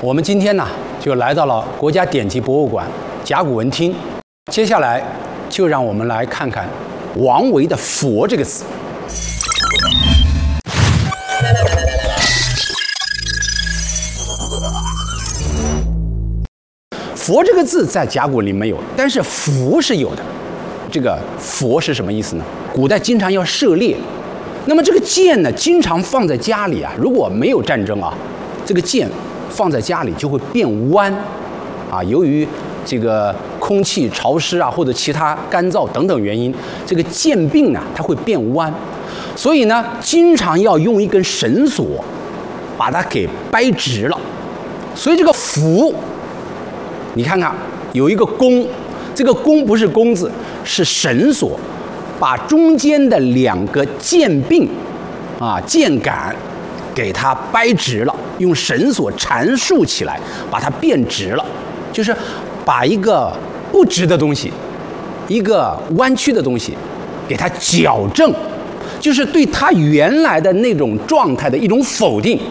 我们今天呢，就来到了国家典籍博物馆甲骨文厅。接下来，就让我们来看看王维的“佛”这个字。佛这个字在甲骨文里没有，但是符是有的。这个佛是什么意思呢？古代经常要射猎，那么这个箭呢，经常放在家里啊。如果没有战争啊，这个箭放在家里就会变弯啊。由于这个空气潮湿啊，或者其他干燥等等原因，这个箭柄呢，它会变弯，所以呢，经常要用一根绳索把它给掰直了。所以这个符，你看看有一个弓，这个弓不是弓字，是绳索，把中间的两个箭柄啊箭杆给它掰直了，用绳索缠束起来，把它变直了，就是把一个不直的东西，一个弯曲的东西，给它矫正，就是对它原来的那种状态的一种否定。